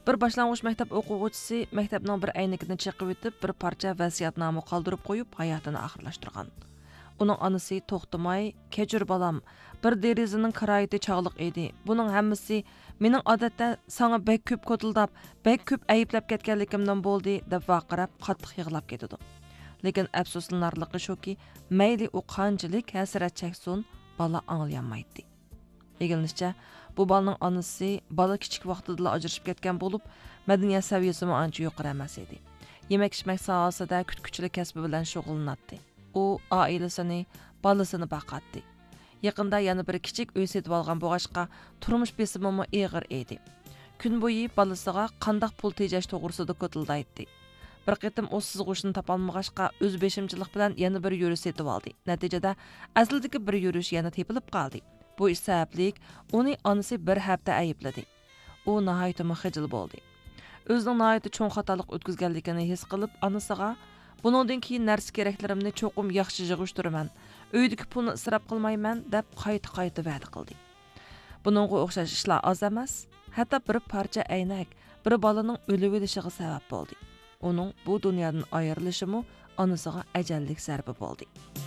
Bir boshlang'ich maktab o'quvchisi maktabning bir aynigini chiqib o'tib, bir parcha vasiyatnoma qoldirib qo'yib, hayotini oxirlashtirgan. Uning onasi to'xtamay, "Kechir balam, bir derizining kiroyati chog'liq edi. Buning hammasi mening odatda sana bek ko'p ko'tildab, bek ko'p ayblab ketganligimdan bo'ldi" deb vaqirab, qattiq yig'lab ketdi. Lekin afsuslanarligi shuki, mayli u qanchalik hasrat cheksin, bola anglamaydi. Egilishicha, bu bolaning onasi bola kichik vaqtida ajrashib ketgan bo'lib, madaniyat saviyasi ancha yuqori emas edi. Yemak-ichmak sohasida kutkuchilik kasbi bilan shug'ullanadi. U oilasini, bolasini boqadi. Yaqinda yana bir kichik uy setib olgan bo'g'ashqa turmush besimi og'ir edi. Kun bo'yi bolasiga qanday pul tejash to'g'risida ko'tildaydi. Bir qitim o sizg'ushni topolmag'ashqa o'z beshimchilik bilan yana bir yurish setib oldi. Natijada aslidagi bir yurish yana tepilib qoldi. Bu ish sababli uni onasi bir hafta aybladi. U nihoyat xijil bo'ldi. O'zining nihoyat cho'ng xatolik o'tkazganligini his qilib, onasiga "Buningdan keyin narsa keraklarimni cho'qim yaxshi yig'ishtiraman. Uydagi pulni isrof qilmayman" deb qayta va'da qildi. Buningga o'xshash ishlar oz emas. Hatto bir parcha aynak bir bolaning o'lib o'lishiga sabab bo'ldi. Uning bu dunyodan ayrilishimi onasiga ajallik zarba bo'ldi.